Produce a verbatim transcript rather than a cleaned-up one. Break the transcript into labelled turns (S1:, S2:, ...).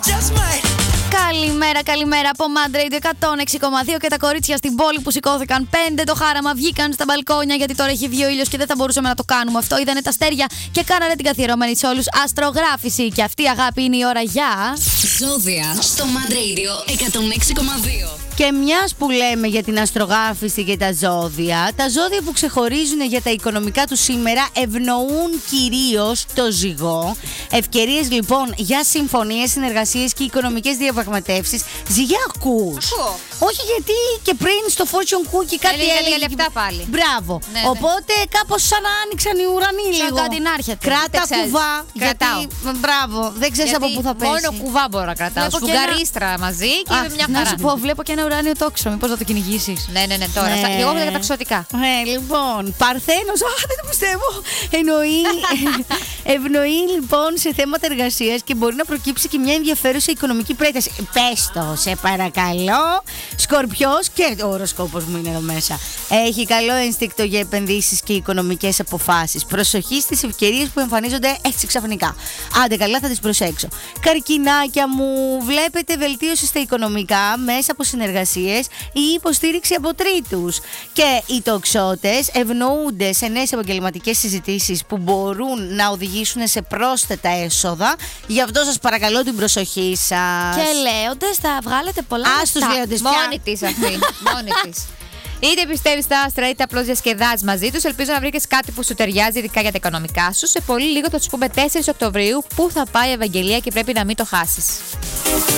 S1: Καλημέρα, καλημέρα από Mad Radio εκατόν έξι κόμμα δύο και τα κορίτσια στην πόλη που σηκώθηκαν πέντε το χάραμα, βγήκαν στα μπαλκόνια γιατί τώρα έχει βγει ο ήλιος και δεν θα μπορούσαμε να το κάνουμε αυτό. Είδανε τα αστέρια και κάνανε την καθιερωμένη σε όλους αστρογράφηση. Και αυτή η αγάπη είναι η ώρα για
S2: Ζώδια στο Mad Radio εκατόν έξι κόμμα δύο.
S3: Και μιας που λέμε για την αστρογράφηση και τα ζώδια, τα ζώδια που ξεχωρίζουν για τα οικονομικά του σήμερα ευνοούν κυρίως το ζυγό. Ευκαιρίες λοιπόν για συμφωνίες, συνεργασίες και οικονομικές διαπραγματεύσεις. Ζυγιά, ακούς?
S4: Ακούω.
S3: Όχι, γιατί και πριν στο fortune cookie κάτι
S4: έλεγε
S3: έλεγε.
S4: για λεφτά πάλι.
S3: Μπράβο.
S4: Ναι,
S3: Οπότε ναι. κάπως σαν να άνοιξαν οι ουρανοί
S1: σαν
S3: λίγο.
S1: κάτι να έρχεται.
S3: Κράτα κουβά.
S4: Κρατάω.
S3: Γιατί, μπράβο, δεν ξέρεις από πού θα πέσει.
S4: Μόνο κουβά μπορώ να κρατάω.
S1: Βλέπω και
S4: Σφουγγαρίστρα μαζί και
S1: Α,
S4: είναι μια
S1: να
S4: χαρά.
S1: σου πω, βλέπω και ένα ουράνιο τόξο. Μήπως να το κυνηγήσεις?
S4: Ναι, ναι, ναι, τώρα.
S3: Ναι.
S4: Σα- Εγώ βλέπω τα εξωτικά.
S3: Ναι, λοιπόν, Παρθένος, α, δεν το πιστεύω. Εννοεί, ευνοεί λοιπόν σε θέματα εργασίας και μπορεί να προκύψει και μια ενδιαφέρουσα οικονομική πρόταση. Πες το, σε παρακαλώ. Σκορπιός, και ο οροσκόπος μου είναι εδώ μέσα. Έχει καλό ένστικτο για επενδύσεις και οικονομικές αποφάσεις. Προσοχή στις ευκαιρίες που εμφανίζονται έτσι ξαφνικά. Άντε καλά, θα τις προσέξω. Καρκινάκια μου, βλέπετε βελτίωση στα οικονομικά μέσα από συνεργασίες ή υποστήριξη από τρίτους. Και οι τοξότες ευνοούνται σε νέες επαγγελματικές συζητήσεις που μπορούν να οδηγήσουν σε πρόσθετα έσοδα. Γι' αυτό σας παρακαλώ την προσοχή σας.
S1: Και λέοντες θα βγάλετε πολλά
S3: Ας τους
S1: λεφτά.
S3: λέοντες πια.
S4: Μόνη της αυτή. Μόνη της. Είτε πιστεύει στα άστρα, είτε απλώ διασκεδάζει μαζί του. Ελπίζω να βρει κάτι που σου ταιριάζει, ειδικά για τα οικονομικά σου. Σε πολύ λίγο θα του πούμε τέσσερις Οκτωβρίου που θα πάει η Ευαγγελία και πρέπει να μην το χάσει.